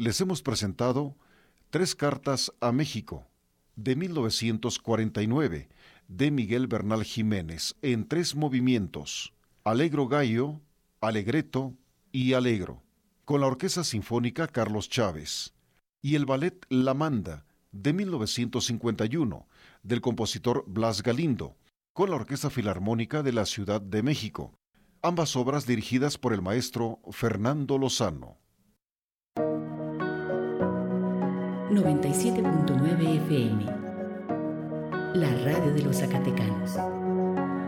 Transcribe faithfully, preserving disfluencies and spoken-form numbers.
les hemos presentado Tres cartas a México, de mil novecientos cuarenta y nueve, de Miguel Bernal Jiménez, en tres movimientos: Allegro Gallo, Allegretto y Allegro, con la Orquesta Sinfónica Carlos Chávez, y el ballet La Manda, de mil novecientos cincuenta y uno, del compositor Blas Galindo, con la Orquesta Filarmónica de la Ciudad de México, ambas obras dirigidas por el maestro Fernando Lozano. noventa y siete punto nueve F M, la radio de los Zacatecanos.